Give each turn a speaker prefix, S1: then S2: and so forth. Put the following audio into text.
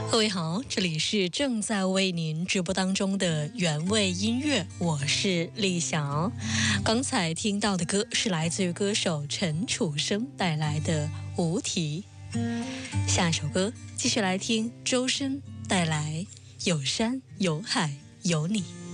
S1: 各位好，这里是正在为您直播当中的原味音乐，我是丽翔。刚才听到的歌是来自于歌手陈楚生带来的《无题》。下一首歌继续来听周深带来《有山有海有你》。